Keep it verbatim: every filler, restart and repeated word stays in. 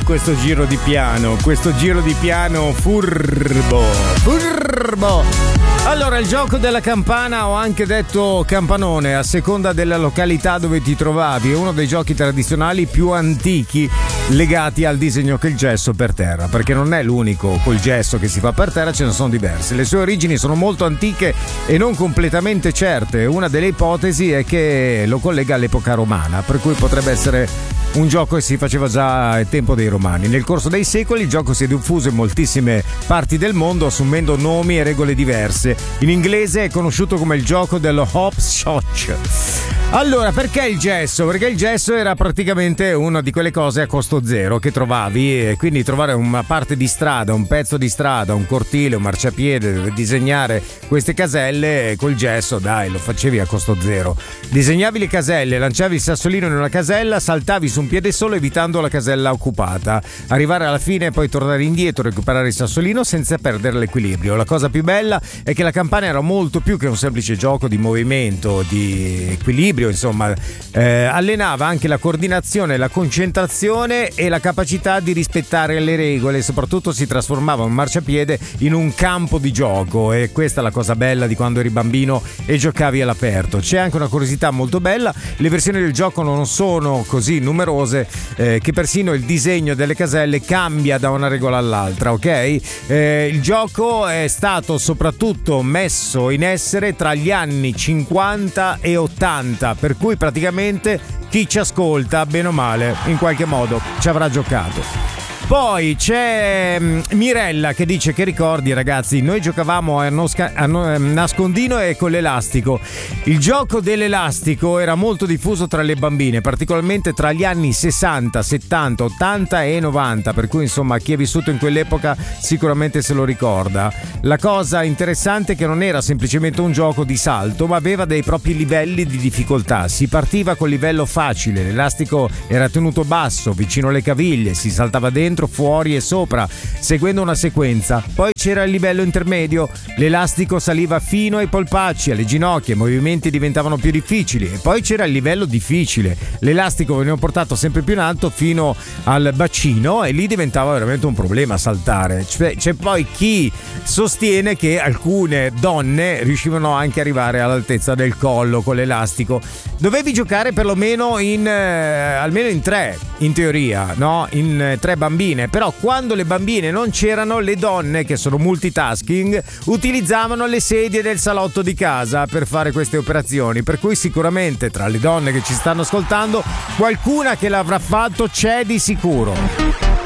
questo giro di piano, questo giro di piano furbo, furbo. Allora, il gioco della campana, o anche detto campanone, a seconda della località dove ti trovavi, è uno dei giochi tradizionali più antichi legati al disegno che il gesso per terra, perché non è l'unico col gesso che si fa per terra, ce ne sono diversi. Le sue origini sono molto antiche e non completamente certe. Una delle ipotesi è che lo collega all'epoca romana, per cui potrebbe essere un gioco che si faceva già al tempo dei Romani. Nel corso dei secoli il gioco si è diffuso in moltissime parti del mondo, assumendo nomi e regole diverse. In inglese è conosciuto come il gioco dello hopscotch. Allora, perché il gesso? Perché il gesso era praticamente una di quelle cose a costo zero che trovavi, e quindi trovare una parte di strada, un pezzo di strada, un cortile, un marciapiede dove disegnare queste caselle col gesso, dai, lo facevi a costo zero. Disegnavi le caselle, lanciavi il sassolino in una casella, saltavi su un piede solo evitando la casella occupata, arrivare alla fine e poi tornare indietro, recuperare il sassolino senza perdere l'equilibrio. La cosa più bella è che la campana era molto più che un semplice gioco di movimento, di equilibrio. Insomma, eh, allenava anche la coordinazione, la concentrazione e la capacità di rispettare le regole. Soprattutto si trasformava un marciapiede in un campo di gioco, e questa è la cosa bella di quando eri bambino e giocavi all'aperto. C'è anche una curiosità molto bella: le versioni del gioco non sono così numerose, eh, che persino il disegno delle caselle cambia da una regola all'altra, ok? Eh, il gioco è stato soprattutto messo in essere tra gli anni cinquanta e ottanta, per cui praticamente chi ci ascolta, bene o male, in qualche modo ci avrà giocato. Poi c'è Mirella che dice che ricordi, ragazzi, noi giocavamo a, nosca- a no- nascondino e con l'elastico. Il gioco dell'elastico era molto diffuso tra le bambine, particolarmente tra gli anni sessanta, settanta, ottanta e novanta, per cui insomma chi è vissuto in quell'epoca sicuramente se lo ricorda. La cosa interessante è che non era semplicemente un gioco di salto, ma aveva dei propri livelli di difficoltà. Si partiva col livello facile, l'elastico era tenuto basso, vicino alle caviglie, si saltava dentro, fuori e sopra, seguendo una sequenza. Poi c'era il livello intermedio, l'elastico saliva fino ai polpacci, alle ginocchia, i movimenti diventavano più difficili. E poi c'era il livello difficile, l'elastico veniva portato sempre più in alto fino al bacino, e lì diventava veramente un problema saltare. C'è, c'è poi chi sostiene che alcune donne riuscivano anche ad arrivare all'altezza del collo con l'elastico. Dovevi giocare perlomeno in eh, almeno in tre, in teoria, no? In eh, tre bambine. Però quando le bambine non c'erano, le donne, che sono multitasking, utilizzavano le sedie del salotto di casa per fare queste operazioni, per cui sicuramente tra le donne che ci stanno ascoltando qualcuna che l'avrà fatto c'è di sicuro.